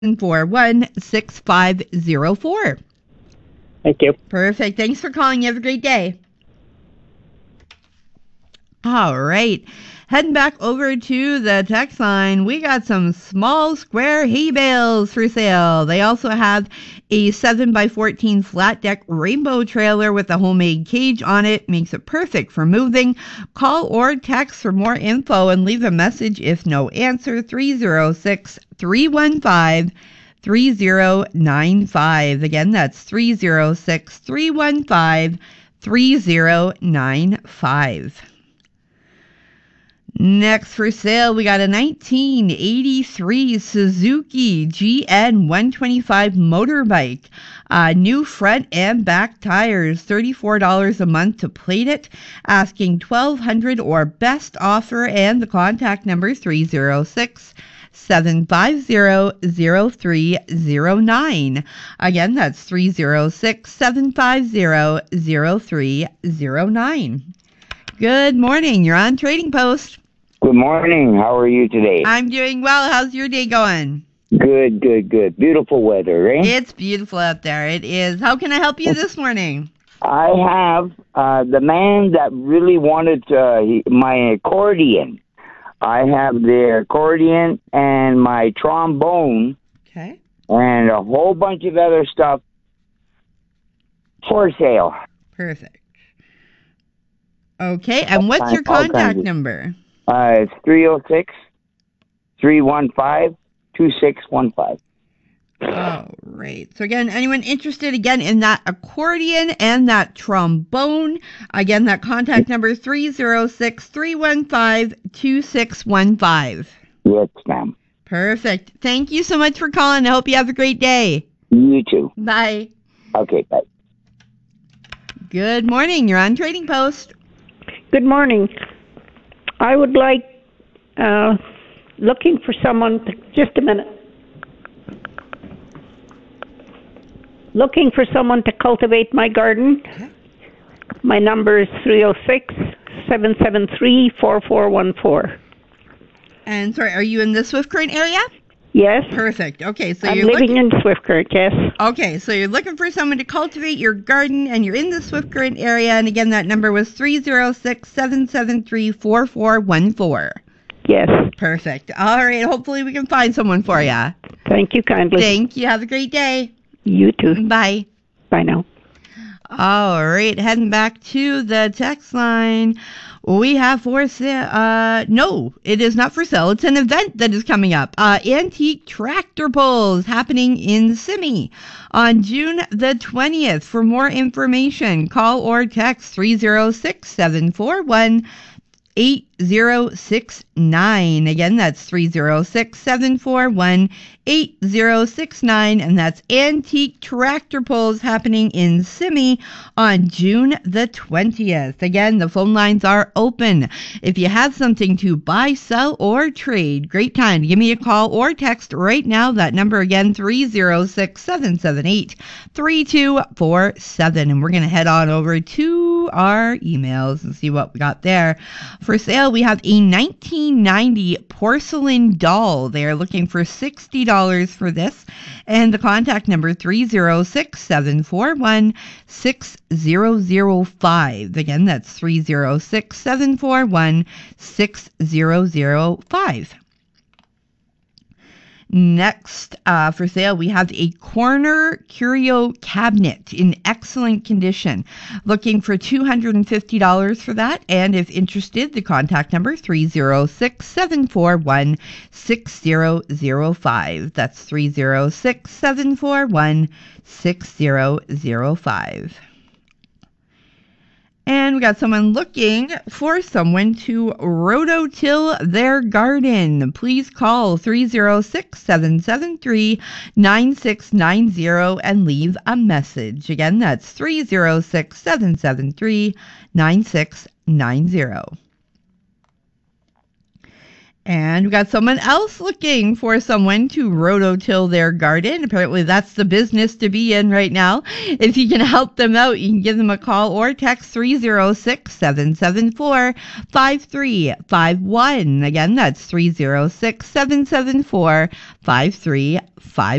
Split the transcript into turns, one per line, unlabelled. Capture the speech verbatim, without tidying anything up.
four one six five zero four.
Thank you.
Perfect. Thanks for calling. You have a great day. All right. Heading back over to the text line, we got some small square hay bales for sale. They also have a seven by fourteen flat deck rainbow trailer with a homemade cage on it. Makes it perfect for moving. Call or text for more info and leave a message if no answer. three oh six, three one five, three oh nine five. Again, that's three oh six, three one five, three oh nine five. Next for sale, we got a nineteen eighty-three Suzuki G N one twenty-five motorbike. Uh, new front and back tires, thirty-four dollars a month to plate it. Asking twelve hundred dollars or best offer, and the contact number three oh six, seven five zero, zero three zero nine. Again, that's three oh six, seven five zero, zero three zero nine. Good morning. You're on Trading Post.
Good morning. How are you today?
I'm doing well. How's your day going?
Good, good, good. Beautiful weather, right?
It's beautiful out there. It is. How can I help you this morning?
I have uh, the man that really wanted uh, he, my accordion. I have the accordion and my trombone.
Okay.
And a whole bunch of other stuff for sale.
Perfect. Okay, and what's your contact number?
Uh, it's three oh six, three one five, two six one five.
Oh, right. So again, anyone interested again in that accordion and that trombone, again, that contact number is three oh six, three one five, two six one five.
Yes, ma'am.
Perfect. Thank you so much for calling. I hope you have a great day.
You too.
Bye.
Okay, bye.
Good morning. You're on Trading Post.
Good morning. I would like, uh, looking for someone to, just a minute. Looking for someone to cultivate my garden. Okay. My number is three oh six, seven seven three, four four one four.
And sorry, are you in the Swift Current area?
Yes.
Perfect. Okay, so
I'm
you're
living
looking...
in Swift Current, yes.
Okay, so you're looking for someone to cultivate your garden, and you're in the Swift Current area, and again, that number was three oh six, seven seven three, four four one four.
Yes.
Perfect. All right, hopefully we can find someone for you.
Thank you kindly.
Thank you. Have a great day.
You too.
Bye.
Bye now.
All right, heading back to the text line. We have for sale, uh, no, it is not for sale. It's an event that is coming up. Uh, Antique Tractor Pulls happening in Simi on June the twentieth. For more information, call or text three oh six, seven four one, eight oh six nine. Again, that's three oh six, seven four one, eight oh six nine, and that's Antique Tractor Pulls happening in Simi on June the twentieth. Again, the phone lines are open. If you have something to buy, sell, or trade, great time to give me a call or text right now. That number again, three oh six, seven seven eight, three two four seven. And we're going to head on over to our emails and see what we got there. For sale, we have a nineteen ninety porcelain doll. They're looking for sixty dollars for this. And the contact number three oh six, seven four one, six zero zero five. Again, that's three oh six, seven four one, six zero zero five. Next, uh, for sale, we have a corner curio cabinet in excellent condition. Looking for two hundred fifty dollars for that. And if interested, the contact number three oh six, seven four one, six zero zero five. That's three oh six, seven four one, six zero zero five. And we got someone looking for someone to rototill their garden. Please call three oh six, seven seven three, nine six nine zero and leave a message. Again, that's three oh six, seven seven three, nine six nine zero. And we've got someone else looking for someone to rototill their garden. Apparently that's the business to be in right now. If you can help them out, you can give them a call or text three oh six, seven seven four, five three five one. Again, that's three oh six, seven seven four, five three five one.